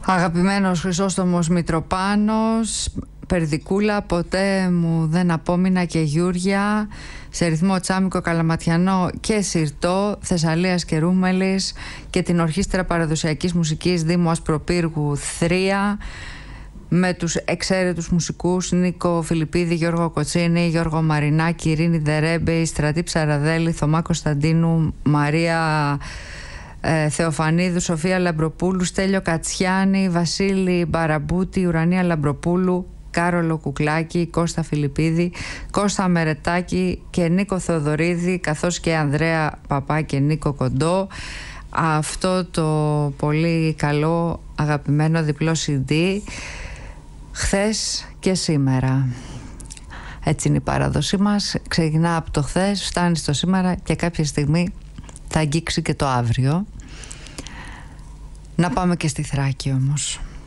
Αγαπημένος Χρυσόστομος Μητροπάνος, Περδικούλα, ποτέ μου δεν απόμεινα και Γιούρια, σε ρυθμό τσάμικο καλαματιανό και σιρτό, Θεσσαλίας και Ρούμελης, και την Ορχήστρα Παραδοσιακής Μουσικής Δήμου Ασπροπύργου Θρία, με τους εξαίρετους μουσικούς Νίκο Φιλιππίδη, Γιώργο Κοτσίνη, Γιώργο Μαρινάκη, Ειρήνη Δερέμπη, Στρατή Ψαραδέλη, Θωμά Κωνσταντίνου, Μαρία Θεοφανίδου, Σοφία Λαμπροπούλου, Στέλιο Κατσιάνη, Βασίλη Μπαραμπούτη, Ουρανία Λαμπροπούλου, Κάρολο Κουκλάκη, Κώστα Φιλιππίδη, Κώστα Μερετάκη και Νίκο Θεοδωρίδη, καθώς και Ανδρέα Παπά και Νίκο Κοντό. Αυτό το πολύ καλό αγαπημένο διπλό CD, χθες και σήμερα. Έτσι είναι η παράδοσή μας, ξεκινά από το χθες, φτάνει στο σήμερα και κάποια στιγμή θα αγγίξει και το αύριο. Να πάμε και στη Θράκη όμως.